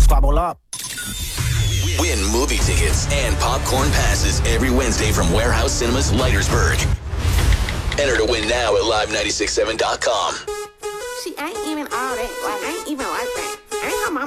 squabble up. Win movie tickets and popcorn passes every Wednesday from Warehouse Cinemas, Leitersburg. Enter to win now at live967.com. See, I ain't even all that. Like, I ain't even like that. I ain't how my